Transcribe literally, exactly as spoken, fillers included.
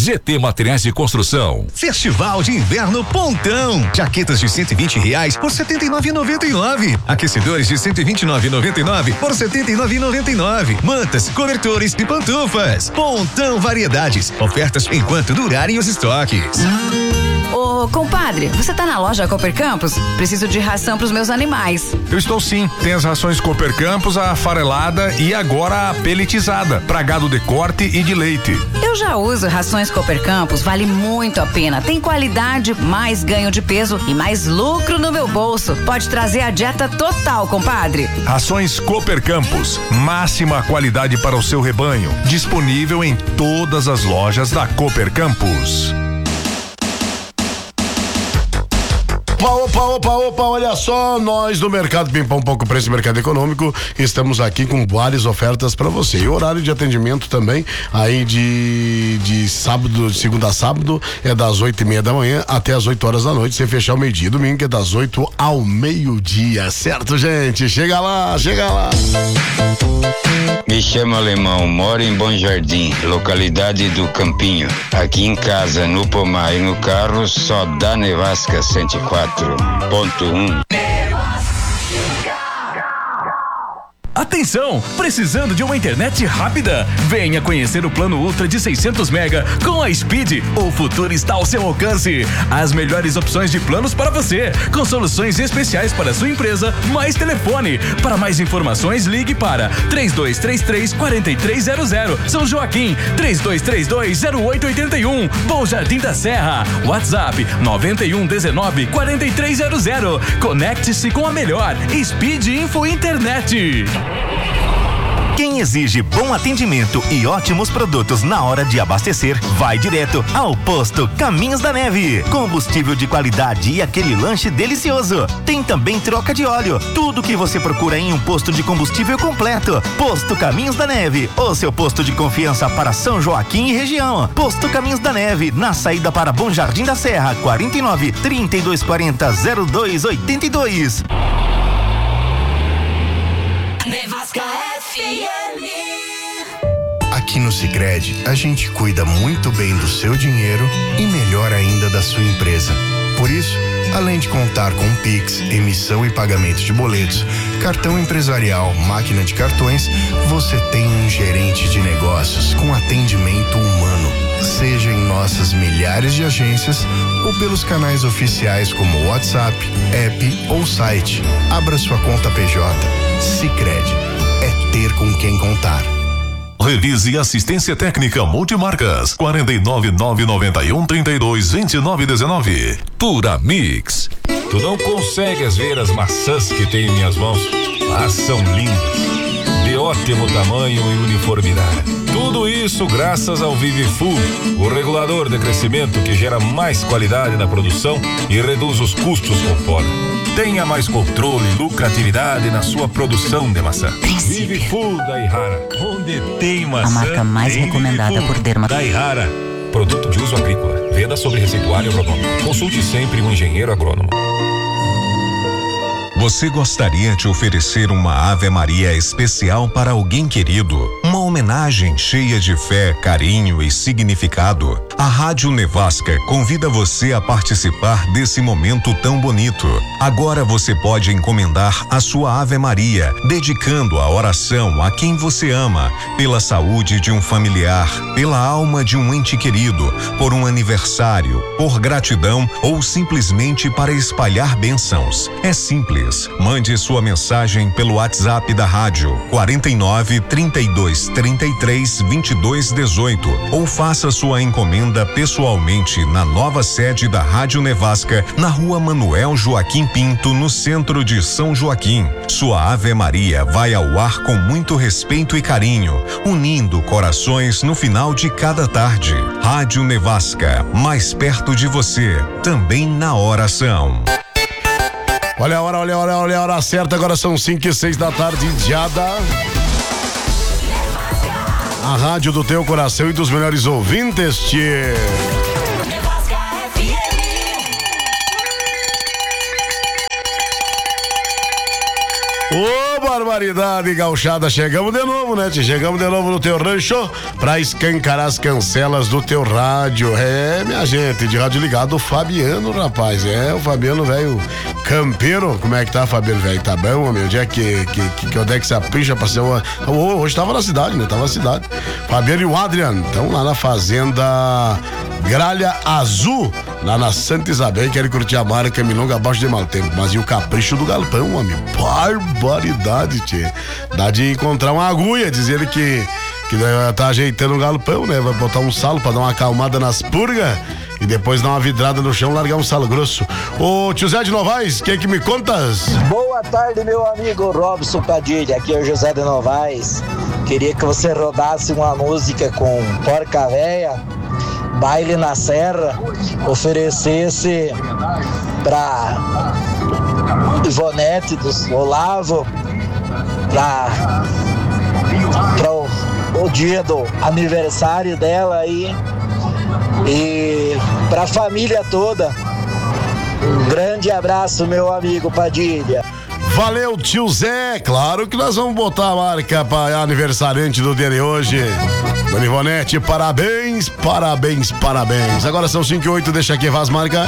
G T Materiais de Construção. Festival de Inverno Pontão. Jaquetas de cento e vinte reais por setenta e nove reais e noventa e nove centavos. Aquecedores de cento e vinte e nove reais e noventa e nove centavos por setenta e nove reais e noventa e nove centavos. Mantas, cobertores e pantufas. Pontão Variedades. Ofertas enquanto durarem os estoques. Ô, compadre, você tá na loja Cooper Campos? Preciso de ração pros meus animais. Eu estou sim. Tem as rações Cooper Campos, a farelada e agora a pelletizada, pra gado de corte e de leite. Eu já uso rações Cooper Campos, vale muito a pena. Tem qualidade, mais ganho de peso e mais lucro no meu bolso. Pode trazer a dieta total, compadre. Rações Cooper Campos, máxima qualidade para o seu rebanho. Disponível em todas as lojas da Cooper Campos. Opa, opa, opa, opa, olha só, nós do Mercado Pimpão Pouco Preço, Mercado Econômico, estamos aqui com várias ofertas para você. E o horário de atendimento também, aí de, de sábado, de segunda a sábado, é das oito e meia da manhã até as oito horas da noite, sem fechar o meio-dia. Domingo é das oito ao meio-dia, certo, gente? Chega lá, chega lá. Me chamo Alemão, moro em Bom Jardim, localidade do Campinho. Aqui em casa, no pomar e no carro, só dá Nevasca cento e quatro ponto um. Atenção! Precisando de uma internet rápida? Venha conhecer o plano Ultra de seiscentos mega com a Speed. O futuro está ao seu alcance. As melhores opções de planos para você, com soluções especiais para sua empresa, mais telefone. Para mais informações, ligue para três dois três três, quatro três zero zero. São Joaquim, três dois três dois, zero oito oito um. Bom Jardim da Serra. WhatsApp nove um um nove, quatro três zero zero. Conecte-se com a melhor Speed Info Internet. Quem exige bom atendimento e ótimos produtos na hora de abastecer, vai direto ao Posto Caminhos da Neve. Combustível de qualidade e aquele lanche delicioso. Tem também troca de óleo. Tudo que você procura em um posto de combustível completo. Posto Caminhos da Neve, o seu posto de confiança para São Joaquim e região. Posto Caminhos da Neve, na saída para Bom Jardim da Serra, quarenta e nove, trinta e dois quarenta, zero dois oitenta e dois. Nevasca F M. Aqui no Sicredi, a gente cuida muito bem do seu dinheiro e melhor ainda da sua empresa. Por isso, além de contar com Pix, emissão e pagamento de boletos, cartão empresarial, máquina de cartões, você tem um gerente de negócios com atendimento humano. Seja em nossas milhares de agências ou pelos canais oficiais como WhatsApp, app ou site. Abra sua conta P J. Sicredi é ter com quem contar. Revise Assistência Técnica Multimarcas quarenta e nove, nove noventa e um, trinta e dois, vinte e nove, dezenove. Pura Mix. Tu não consegues ver as maçãs que tenho em minhas mãos? Ah, são lindas, de ótimo tamanho e uniformidade. Tudo isso graças ao Vivifull, o regulador de crescimento que gera mais qualidade na produção e reduz os custos com poda. Tenha mais controle e lucratividade na sua produção de maçã. Vivifull da Ihara, onde tem maçã. A marca mais recomendada por dermatologia. Da Ihara, produto de uso agrícola. Venda sobre receituário agronômico. Consulte sempre um engenheiro agrônomo. Você gostaria de oferecer uma Ave Maria especial para alguém querido? Uma homenagem cheia de fé, carinho e significado? A Rádio Nevasca convida você a participar desse momento tão bonito. Agora você pode encomendar a sua Ave Maria, dedicando a oração a quem você ama, pela saúde de um familiar, pela alma de um ente querido, por um aniversário, por gratidão ou simplesmente para espalhar bênçãos. É simples. Mande sua mensagem pelo WhatsApp da rádio quarenta e nove, trinta e dois, trinta e três, vinte e dois, dezoito ou faça sua encomenda pessoalmente na nova sede da Rádio Nevasca, na Rua Manuel Joaquim Pinto, no centro de São Joaquim. Sua Ave Maria vai ao ar com muito respeito e carinho, unindo corações no final de cada tarde. Rádio Nevasca, mais perto de você, também na oração. Olha a hora, olha a hora, olha a hora certa, agora são cinco e seis da tarde, diada. A rádio do teu coração e dos melhores ouvintes, tchê. Oba, barbaridade, gauchada. Chegamos de novo, né? Chegamos de novo no teu rancho pra escancarar as cancelas do teu rádio. É, minha gente, de rádio ligado, o Fabiano, rapaz. É, o Fabiano, velho, campeiro. Como é que tá, Fabiano, velho? Tá bom, meu? Onde é que, que, que, que onde é que se apincha pra ser uma... Hoje tava na cidade, né? Tava na cidade. Fabiano e o Adrian estão lá na fazenda Gralha Azul, lá na Santa Isabel. Querem curtir a marca Milonga abaixo de mau tempo. Mas e o capricho do galpão, amigo? Barbaridade, tchê. Dá de encontrar uma agulha, diz ele que, que tá ajeitando o galpão, né? Vai botar um salo pra dar uma acalmada nas purgas e depois dar uma vidrada no chão, largar um salo grosso. Ô, tio Zé de Novaes, o que que me contas? Boa tarde, meu amigo Robson Padilha, aqui é o José de Novaes. Queria que você rodasse uma música com Porca Véia, Baile na Serra, oferecesse pra Ivonete do Olavo, pra, pra o, o dia do aniversário dela aí, e pra família toda. Um grande abraço, meu amigo Padilha. Valeu, tio Zé. Claro que nós vamos botar a marca para aniversariante do dia de hoje. Dona Ivonete, parabéns, parabéns, parabéns. Agora são cinco e oito, deixa aqui, Vaz marca.